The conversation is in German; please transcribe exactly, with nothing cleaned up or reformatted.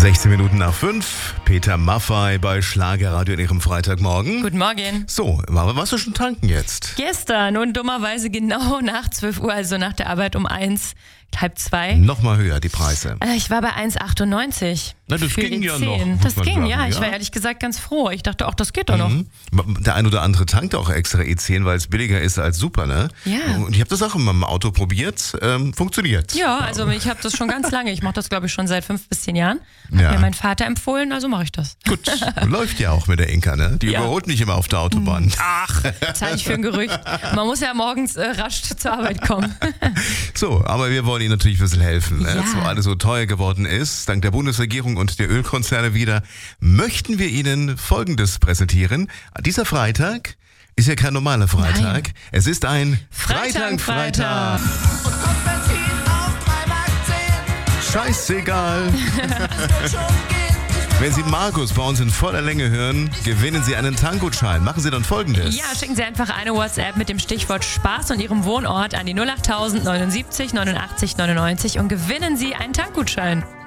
sechzehn Minuten nach fünf. Peter Maffay bei Schlagerradio in ihrem Freitagmorgen. Guten Morgen. So, warst du schon tanken jetzt? Gestern und dummerweise genau nach zwölf Uhr, also nach der Arbeit um eins, halb zwei. Nochmal höher, die Preise. Äh, Ich war bei eins achtundneunzig. Na, das für ging E ja zehn. noch, muss Das man ging, sagen, ja. Ich ja. war ehrlich gesagt ganz froh. Ich dachte, auch das geht doch noch. Mhm. Der ein oder andere tankt auch extra E zehn, weil es billiger ist als Super, ne? Ja. Und ich habe das auch in meinem Auto probiert. Ähm, funktioniert. Ja, also ich habe das schon ganz lange. Ich mache das, glaube ich, schon seit fünf bis zehn Jahren. Hat Ja. mir mein Vater empfohlen, also mache ich das. Gut, läuft ja auch mit der Inka, ne? Die Ja. überholt nicht immer auf der Autobahn. Ach, das halte ich für ein Gerücht. Man muss ja morgens äh, rasch zur Arbeit kommen. So, aber wir wollen Ihnen natürlich ein bisschen helfen, ne? Ja. Jetzt, wo alles so teuer geworden ist, dank der Bundesregierung und der Ölkonzerne wieder, möchten wir Ihnen Folgendes präsentieren. Dieser Freitag ist ja kein normaler Freitag. Nein. Es ist ein Freitag, Freitag, Freitag. Scheißegal. Wenn Sie Markus bei uns in voller Länge hören, gewinnen Sie einen Tankgutschein. Machen Sie dann Folgendes. Ja, schicken Sie einfach eine WhatsApp mit dem Stichwort Spaß und Ihrem Wohnort an die null acht null null neunundsiebzig neunundachtzig neunundneunzig und gewinnen Sie einen Tankgutschein.